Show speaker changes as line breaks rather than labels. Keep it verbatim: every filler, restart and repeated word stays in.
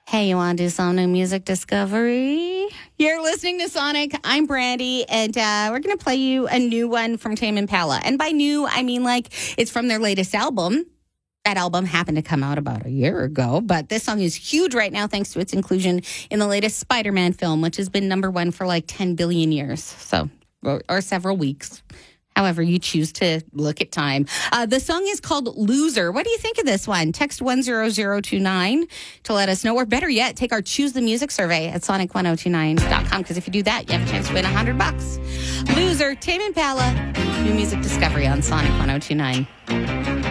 Hey, you want to do some new music discovery? You're listening to Sonic. I'm Brandy, and uh, we're going to play you a new one from Tame Impala. And by new, I mean like it's from their latest album. That album happened to come out about a year ago, but this song is huge right now thanks to its inclusion in the latest Spider-Man film, which has been number one for like ten billion years, so or, or several weeks. However you choose to look at time. Uh, the song is called Loser. What do you think of this one? Text one zero zero two nine to let us know. Or better yet, take our Choose the Music survey at sonic ten twenty-nine dot com. Because if you do that, you have a chance to win one hundred bucks. Loser, Tame Impala, new music discovery on Sonic ten twenty-nine.